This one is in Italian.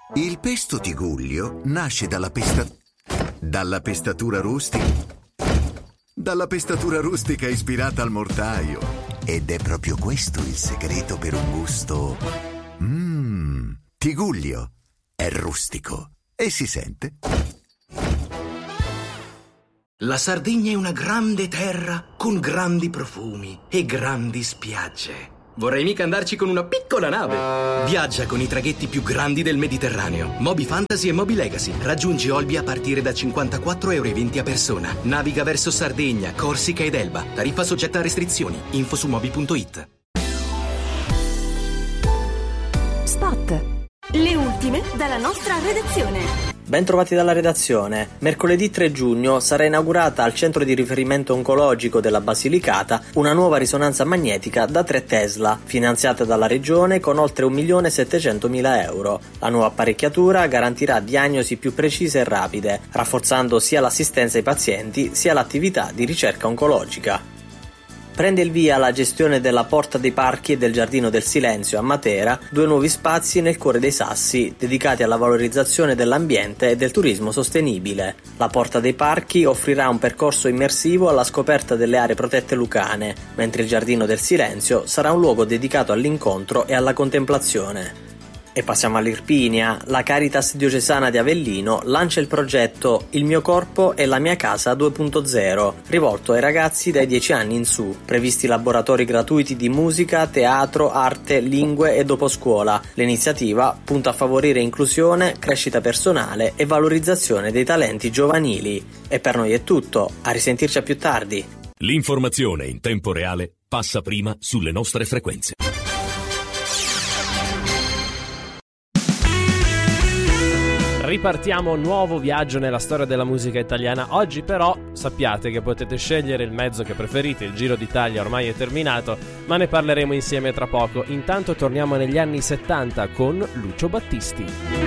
Il pesto Tigullio nasce dalla pestatura rustica ispirata al mortaio. Ed è proprio questo il segreto per un gusto. Tigullio è rustico e si sente. La Sardegna è una grande terra con grandi profumi e grandi spiagge. Vorrei mica andarci con una piccola nave. Viaggia con i traghetti più grandi del Mediterraneo. Moby Fantasy e Moby Legacy. Raggiungi Olbia a partire da 54,20 € a persona. Naviga verso Sardegna, Corsica ed Elba. Tariffa soggetta a restrizioni. Info su moby.it. Spot. Le ultime dalla nostra redazione. Ben trovati dalla redazione. Mercoledì 3 giugno sarà inaugurata al centro di riferimento oncologico della Basilicata una nuova risonanza magnetica da 3 Tesla, finanziata dalla regione con oltre 1.700.000 euro. La nuova apparecchiatura garantirà diagnosi più precise e rapide, rafforzando sia l'assistenza ai pazienti sia l'attività di ricerca oncologica. Prende il via la gestione della Porta dei Parchi e del Giardino del Silenzio a Matera, 2 nuovi spazi nel cuore dei Sassi, dedicati alla valorizzazione dell'ambiente e del turismo sostenibile. La Porta dei Parchi offrirà un percorso immersivo alla scoperta delle aree protette lucane, mentre il Giardino del Silenzio sarà un luogo dedicato all'incontro e alla contemplazione. E passiamo all'Irpinia. La Caritas diocesana di Avellino lancia il progetto Il mio corpo e la mia casa 2.0, rivolto ai ragazzi dai 10 anni in su. Previsti laboratori gratuiti di musica, teatro, arte, lingue e doposcuola. L'iniziativa punta a favorire inclusione, crescita personale e valorizzazione dei talenti giovanili. E per noi è tutto. A risentirci a più tardi. L'informazione in tempo reale passa prima sulle nostre frequenze. Ripartiamo, nuovo viaggio nella storia della musica italiana. Oggi però sappiate che potete scegliere il mezzo che preferite, il Giro d'Italia ormai è terminato, ma ne parleremo insieme tra poco. Intanto torniamo negli anni 70 con Lucio Battisti.